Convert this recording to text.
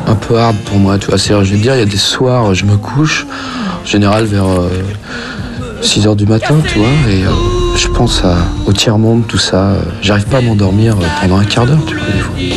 un peu hard pour moi, tu vois. C'est-à-dire, je vais te dire, il y a des soirs, je me couche, en général vers 6h du matin, tu vois, et je pense au tiers-monde, tout ça. J'arrive pas à m'endormir pendant un quart d'heure, tu vois, des fois.